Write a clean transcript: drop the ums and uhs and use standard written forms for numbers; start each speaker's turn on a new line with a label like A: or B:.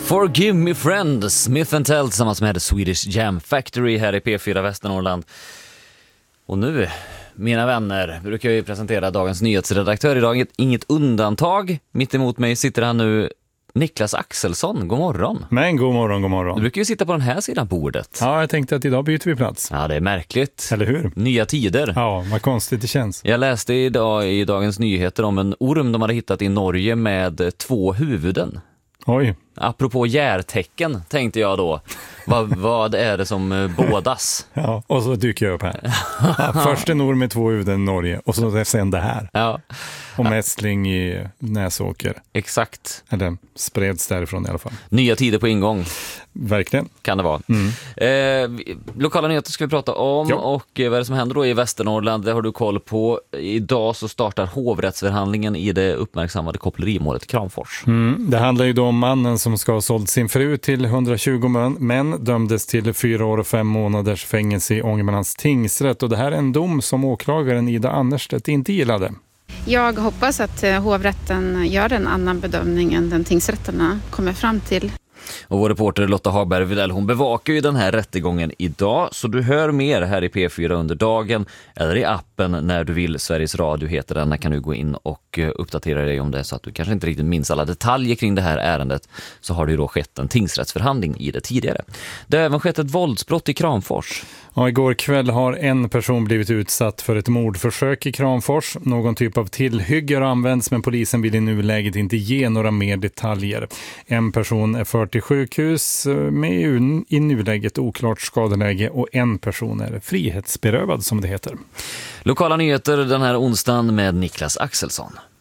A: Forgive me friend, Smith & Tell tillsammans med Swedish Jam Factory här i P4 Västernorrland. Och nu, mina vänner, brukar jag ju presentera dagens nyhetsredaktör. Idag inget undantag. Mitt emot mig sitter han nu, Niklas Axelsson. God morgon.
B: Men god morgon, god morgon.
A: Du brukar ju sitta på den här sidan bordet.
B: Ja, jag tänkte att idag byter vi plats.
A: Ja, det är märkligt.
B: Eller hur?
A: Nya tider.
B: Ja, vad konstigt det känns.
A: Jag läste idag i Dagens Nyheter om en orm de hade hittat i Norge med 2 huvuden.
B: Oj.
A: Apropå järtecken tänkte jag då. Vad är det som bådas?
B: Ja, och så dyker jag upp här. Ja, först en orm med 2 huvuden i Norge och så sen det här.
A: Ja.
B: Och mässling i Näsåker.
A: Exakt.
B: Eller spreds därifrån i alla fall.
A: Nya tider på ingång.
B: Verkligen.
A: Kan det vara. Lokala nyheter ska vi prata om.
B: Ja.
A: Och vad är det som händer då i Västernorrland? Det har du koll på. Idag så startar hovrättsförhandlingen i det uppmärksammade kopplerimålet i Kramfors.
B: Det handlar ju då om mannen som ska ha sålt sin fru till 120 män dömdes till 4 år och 5 månaders fängelse i Ångermanlands tingsrätt. Och det här är en dom som åklagaren Ida Annerstedt inte gillade.
C: Jag hoppas att hovrätten gör en annan bedömning än den tingsrätterna kommer fram till.
A: Och vår reporter Lotta Hagberg-Videll, hon bevakar ju den här rättegången idag. Så du hör mer här i P4 under dagen eller i appen när du vill. Sveriges Radio heter den. Där kan du gå in och uppdatera dig om det så att du kanske inte riktigt minns alla detaljer kring det här ärendet. Så har det ju då skett en tingsrättsförhandling i det tidigare. Det har även skett ett våldsbrott i Kramfors.
B: Ja, igår kväll har en person blivit utsatt för ett mordförsök i Kramfors. Någon typ av tillhygge har använts men polisen vill i nuläget inte ge några mer detaljer. En person är fört till sjukhus med i nuläget oklart skadeläge och en person är frihetsberövad som det heter.
A: Lokala nyheter den här onsdagen med Niklas Axelsson.